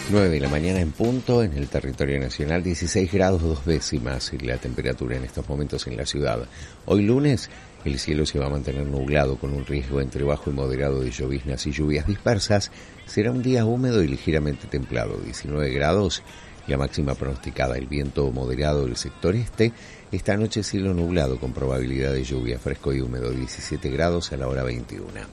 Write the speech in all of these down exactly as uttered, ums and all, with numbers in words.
nueve de la mañana en punto en el territorio nacional, dieciséis grados dos décimas la temperatura en estos momentos en la ciudad. Hoy lunes el cielo se va a mantener nublado con un riesgo entre bajo y moderado de lloviznas y lluvias dispersas. Será un día húmedo y ligeramente templado, diecinueve grados la máxima pronosticada. El viento moderado del sector este. Esta noche cielo nublado con probabilidad de lluvia, fresco y húmedo, diecisiete grados a la hora veintiuna.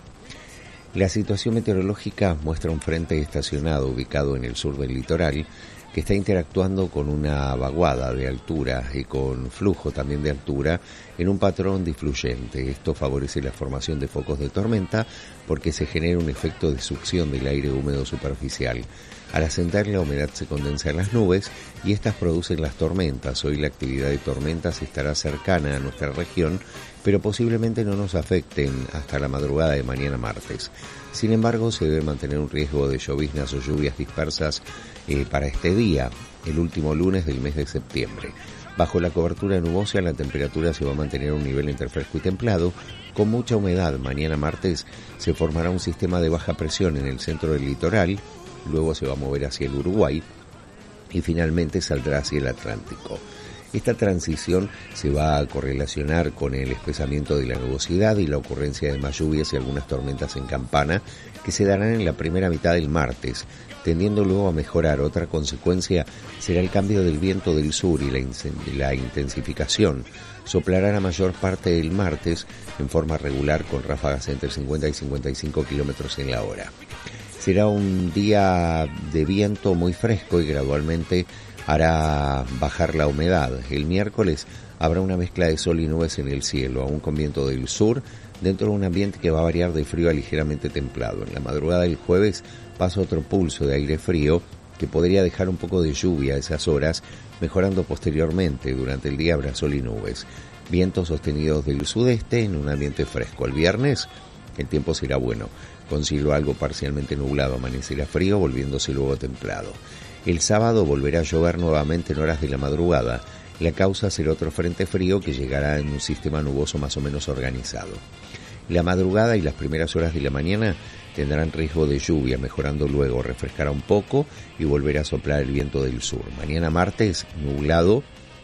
La situación meteorológica muestra un frente estacionado ubicado en el sur del litoral que está interactuando con una vaguada de altura y con flujo también de altura en un patrón difluyente. Esto favorece la formación de focos de tormenta porque se genera un efecto de succión del aire húmedo superficial. Al ascender la humedad se condensa en las nubes y estas producen las tormentas. Hoy la actividad de tormentas estará cercana a nuestra región, pero posiblemente no nos afecten hasta la madrugada de mañana martes. Sin embargo, se debe mantener un riesgo de lloviznas o lluvias dispersas eh, para este día, el último lunes del mes de septiembre. Bajo la cobertura nubosa, la temperatura se va a mantener a un nivel entre fresco y templado, con mucha humedad. Mañana martes se formará un sistema de baja presión en el centro del litoral, luego se va a mover hacia el Uruguay y finalmente saldrá hacia el Atlántico. Esta transición se va a correlacionar con el espesamiento de la nubosidad y la ocurrencia de más lluvias y algunas tormentas en campana que se darán en la primera mitad del martes, tendiendo luego a mejorar. Otra consecuencia será el cambio del viento del sur y la, la intensificación. Soplará la mayor parte del martes en forma regular con ráfagas entre cincuenta y cincuenta y cinco kilómetros en la hora. Será un día de viento muy fresco y gradualmente hará bajar la humedad. El miércoles habrá una mezcla de sol y nubes en el cielo, aún con viento del sur, dentro de un ambiente que va a variar de frío a ligeramente templado. En la madrugada del jueves pasa otro pulso de aire frío que podría dejar un poco de lluvia a esas horas, mejorando posteriormente. Durante el día habrá sol y nubes. Vientos sostenidos del sudeste en un ambiente fresco. El viernes el tiempo será bueno, con cielo algo parcialmente nublado, amanecerá frío, volviéndose luego templado. El sábado volverá a llover nuevamente en horas de la madrugada. La causa será otro frente frío que llegará en un sistema nuboso más o menos organizado. La madrugada y las primeras horas de la mañana tendrán riesgo de lluvia, mejorando luego, refrescará un poco y volverá a soplar el viento del sur. Mañana martes, nublado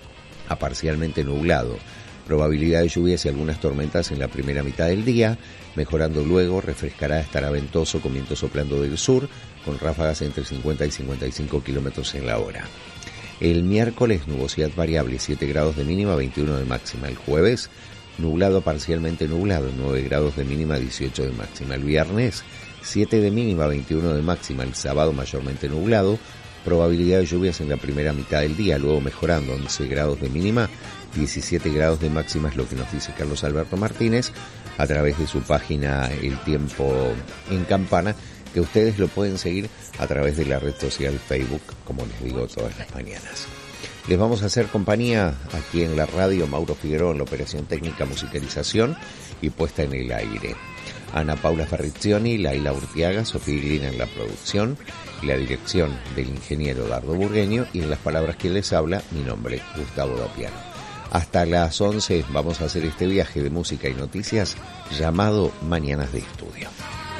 a parcialmente nublado. Probabilidad de lluvias y algunas tormentas en la primera mitad del día, mejorando luego, refrescará, estará ventoso con viento soplando del sur, con ráfagas entre cincuenta y cincuenta y cinco kilómetros en la hora. El miércoles, nubosidad variable, siete grados de mínima, veintiuno de máxima. El jueves, nublado parcialmente nublado, nueve grados de mínima, dieciocho de máxima. El viernes, siete de mínima, veintiuno de máxima. El sábado, mayormente nublado, probabilidad de lluvias en la primera mitad del día, luego mejorando, once grados de mínima, diecisiete grados de máxima, es lo que nos dice Carlos Alberto Martínez a través de su página El Tiempo en Campana, que ustedes lo pueden seguir a través de la red social Facebook, como les digo todas las mañanas. Les vamos a hacer compañía aquí en la radio, Mauro Figueroa en la operación técnica, musicalización y puesta en el aire. Ana Paula Ferrizioni, Laila Urtiaga, Sofía Iglina en la producción y la dirección del ingeniero Dardo Burgueño, y en las palabras que les habla, mi nombre, Gustavo Dapiano. Hasta las once vamos a hacer este viaje de música y noticias llamado Mañanas de Estudio.